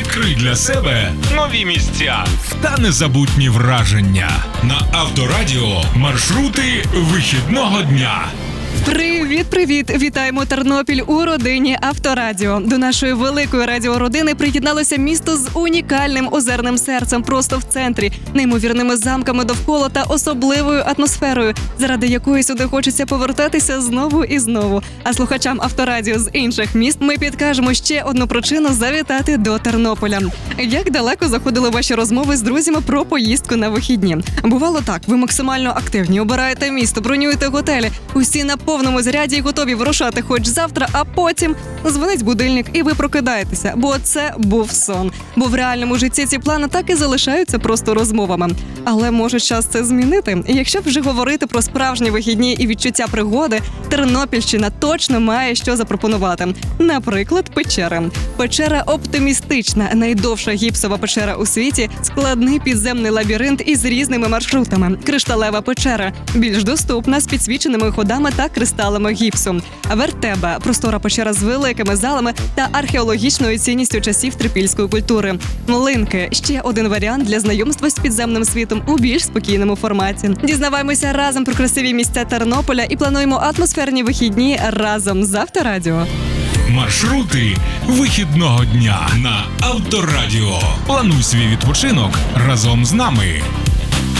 Відкрий для себе нові місця та незабутні враження. На Авторадіо маршрути вихідного дня. Привіт! Вітаємо Тернопіль у родині Авторадіо. До нашої великої радіородини приєдналося місто з унікальним озерним серцем просто в центрі, неймовірними замками довкола та особливою атмосферою, заради якої сюди хочеться повертатися знову і знову. А слухачам Авторадіо з інших міст ми підкажемо ще одну причину завітати до Тернополя. Як далеко заходили ваші розмови з друзями про поїздку на вихідні? Бувало так, ви максимально активні, обираєте місто, бронюєте готелі, усі на повному заряді і готові вирушати хоч завтра, а потім дзвонить будильник і ви прокидаєтеся, бо це був сон. Бо в реальному житті ці плани так і залишаються просто розмовами. Але може час це змінити? І якщо вже говорити про справжні вихідні і відчуття пригоди, Тернопільщина точно має що запропонувати. Наприклад, печери. Печера оптимістична, найдовша гіпсова печера у світі, складний підземний лабіринт із різними маршрутами. Кришталева печера, більш доступна, з підсвіченими ходами та кристалами гіпсу. Вертеба – простора печера з великими залами та археологічною цінністю часів трипільської культури. Млинки – ще один варіант для знайомства з підземним світом у більш спокійному форматі. Дізнаваємося разом про красиві місця Тернополя і плануємо атмосферні вихідні разом з Авторадіо. Маршрути вихідного дня на Авторадіо. Плануй свій відпочинок разом з нами.